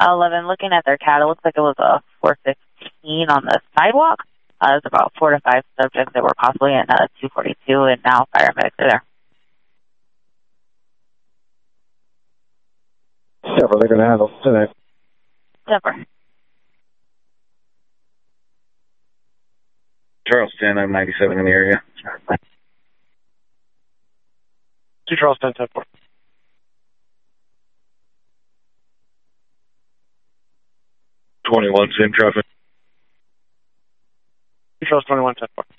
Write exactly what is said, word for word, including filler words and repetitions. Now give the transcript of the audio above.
eleven, looking at their C A D, it looks like it was a four fifteen on the sidewalk. Uh, there's about four to five subjects that were possibly in uh, two forty-two, and now paramedics are there. Several, they're going to handle tonight. Denver. Charleston, I'm ninety-seven in the area. To Charleston, ten four. twenty-one, same traffic. To Charleston, twenty-one, ten four.